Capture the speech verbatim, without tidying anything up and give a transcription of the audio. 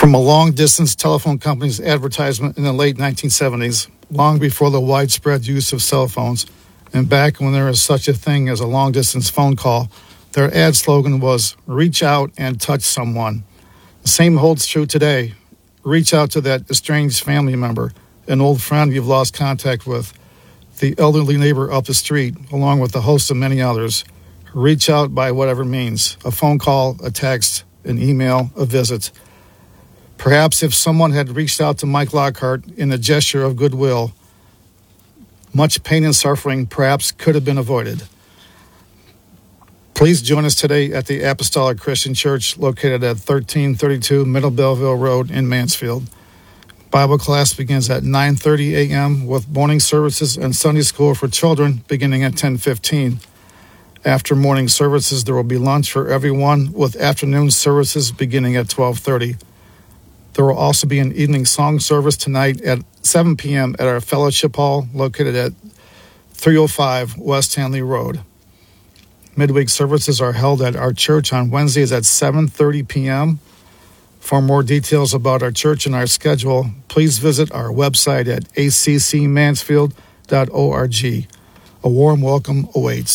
From a long-distance telephone company's advertisement in the late nineteen seventies, long before the widespread use of cell phones, and back when there was such a thing as a long-distance phone call, their ad slogan was, "Reach out and touch someone." The same holds true today. Reach out to that estranged family member, an old friend you've lost contact with, the elderly neighbor up the street, along with a host of many others. Reach out by whatever means, a phone call, a text, an email, a visit. Perhaps if someone had reached out to Mike Lockhart in a gesture of goodwill, much pain and suffering perhaps could have been avoided. Please join us today at the Apostolic Christian Church located at thirteen thirty-two Middle Belleville Road in Mansfield. Bible class begins at nine thirty a.m. with morning services and Sunday school for children beginning at ten fifteen. After morning services, there will be lunch for everyone with afternoon services beginning at twelve thirty. There will also be an evening song service tonight at seven p.m. at our fellowship hall located at three oh five West Hanley Road. Midweek services are held at our church on Wednesdays at seven thirty p.m. For more details about our church and our schedule, please visit our website at a c c mansfield dot org. A warm welcome awaits.